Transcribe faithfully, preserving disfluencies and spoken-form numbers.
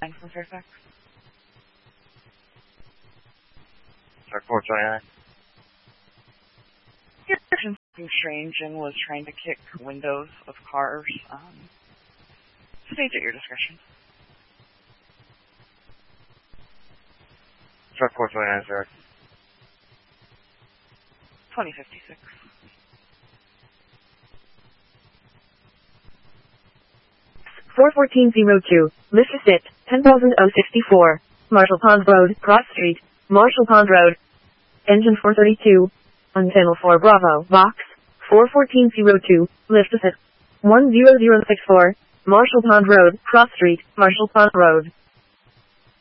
I'm from Fairfax. Truck four twenty-nine. Your person something strange and was trying to kick windows of cars. Um, stage at your discretion. Truck four twenty-nine, sir. twenty fifty-six. four fourteen zero two, Mississippi, ten thousand sixty-four, Marshall Pond Road, Cross Street, Marshall Pond Road. Engine four thirty-two, on channel four Bravo, box, four fourteen zero two, lift at one zero zero six four, Marshall Pond Road, Cross Street, Marshall Pond Road.